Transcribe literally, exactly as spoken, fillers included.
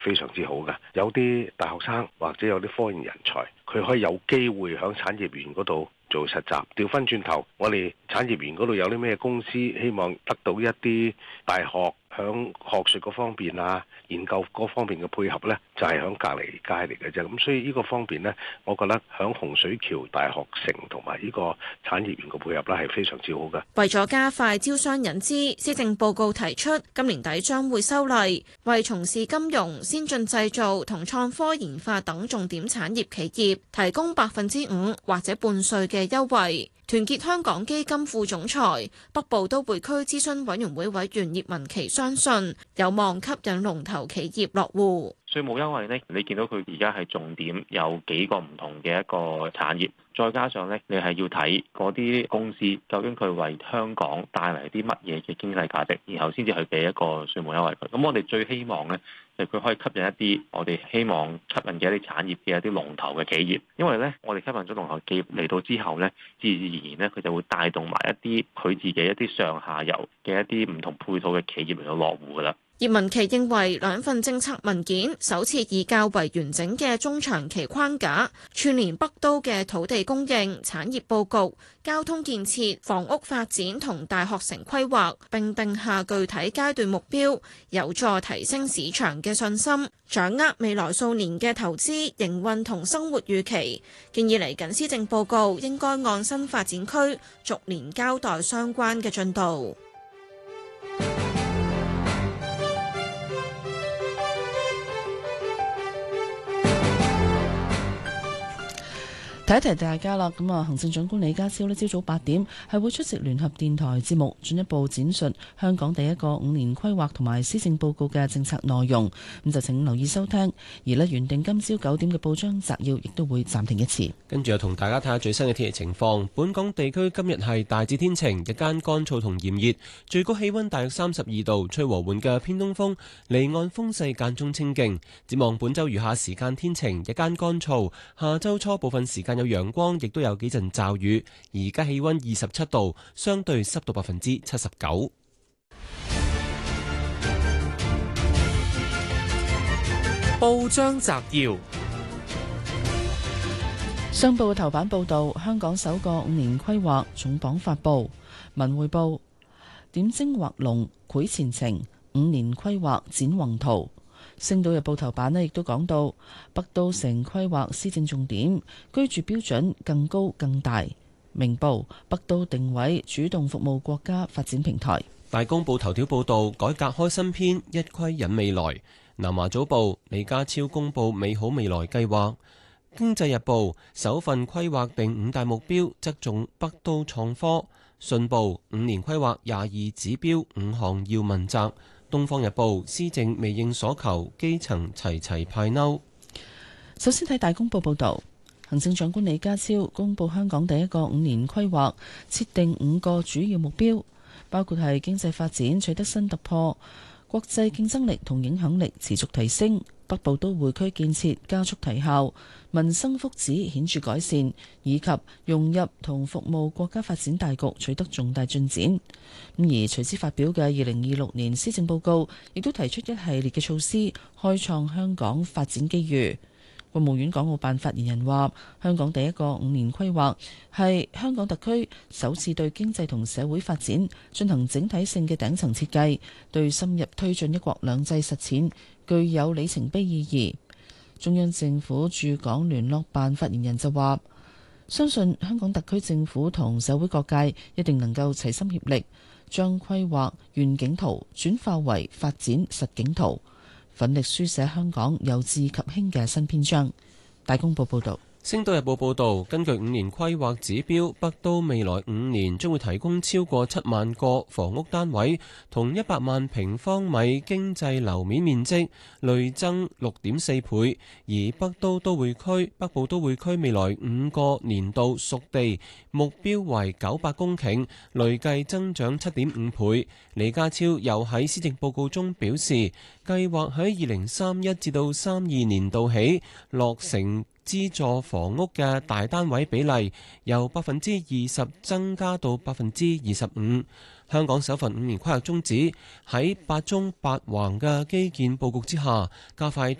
非常之好嘅。有啲大學生或者有啲科研人才，佢可以有機會喺產業園嗰度做實習。調翻轉頭，我哋產業園嗰度有啲咩公司希望得到一啲大學響學術嗰方面啊、研究嗰方面嘅配合呢，就係響隔離街嚟嘅啫。咁所以呢個方面呢，我覺得響洪水橋大學城同埋呢個產業園嘅配合呢，係非常之好嘅。 為咗加快招商引資，施政報告提出今年底將會修例，為從事金融、先進製造同創科研發等重點產業企業提供百分之五或者半稅嘅優惠。團結香港基金副總裁、北部都會區諮詢委員會委員葉文琪相信有望吸引龍頭企業落戶。 稅務優惠呢，你見到佢而家係重點有幾個唔同嘅一個產業，再加上呢，你係要睇嗰啲公司究竟佢為香港帶嚟啲乜嘢嘅經濟價值，然後先至去俾一個稅務優惠佢。咁我哋最希望呢，就佢可以吸引一啲我哋希望吸引嘅一啲產業嘅一啲龍頭嘅企業，因為呢，我哋吸引咗龍頭企業嚟到之後呢，自然而然呢，佢就會帶動埋一啲佢自己一啲上下游嘅一啲唔同配套嘅企業嚟到落戶噶啦。 葉文琪認為兩份政策文件首次以較為完整嘅中長期框架串聯北都嘅土地供應、產業佈局、交通建設、房屋發展同大學城規劃，並定下具體階段目標，有助提升市場嘅信心，掌握未來數年嘅投資、營運同生活預期。建議嚟緊施政報告應該按新發展區逐年交代相關嘅進度。 提一提大家啦，咁啊，行政長官李家超呢朝早八點係會出席聯合電台節目，進一步展述香港第一個五年規劃同埋施政報告嘅政策內容。咁就請留意收聽。而呢原定今朝九點嘅報章摘要，亦都會暫停一次。 跟住又同大家睇下最新嘅天氣情況。本港地區今日係大致天晴，日間乾燥同炎熱，最高氣溫大約三十二度，吹和緩嘅偏東風，離岸風勢間中清勁。展望本週餘下時間天晴，日間乾燥，下週初部分時間有陽光，亦都有幾陣驟雨。而家氣溫二十七度，相對濕度百分之七十九。 報章摘要： 商報嘅頭版報道，香港首個五年規劃重磅發布。文匯報點睛畫龍繪前程，五年規劃展宏圖。星島日報頭版呢亦都講到北都城規劃施政重點，居住標準更高更大。明報北都定位主動服務國家發展平台。 大公報頭條報道改革開新篇，一窺引未來。南華早報李家超公布美好未來計劃。經濟日報首份規劃定五大目標，側重北都創科。信報五年規劃廿二指標，五項要問責。東方日報施政未應所求，基層齊齊派嬲。 首先睇大公報報道，行政長官李家超公布香港第一個五年規劃，設定五個主要目標，包括係經濟發展取得新突破，國際競爭力同影響力持續提升，北部都會區建設加速提效，民生福祉顯著改善，以及融入同服務國家發展大局取得重大進展。咁而隨之發表嘅二零二六年施政報告，亦都提出一系列嘅措施，開創香港發展機遇。國務院港澳辦發言人話：香港第一個五年規劃係香港特區首次對經濟同社會發展進行整體性嘅頂層設計，對深入推進一國兩制實踐具有里程碑意義。中央政府駐港聯絡辦發言人就話：相信香港特區政府同社會各界一定能夠齊心協力，將規劃願景圖轉化為發展實景圖，奮力書寫香港由治及興嘅新篇章。大公報報道。 星島日報報導，根據五年規劃指標，北都未來五年將會提供超過七萬個房屋單位，同一百萬平方米經濟樓面面積，累增六點四倍。而北都都會區、北部都會區未來五個年度熟地目標為九百公頃，累計增長七點五倍。李家超又喺施政報告中表示，計劃喺二零三一至到三二年度起落成資助房屋嘅大單位比例由百分之二十增加到百分之二十五， 香港首份五年規劃宗旨喺八縱八橫嘅基建佈局之下，加快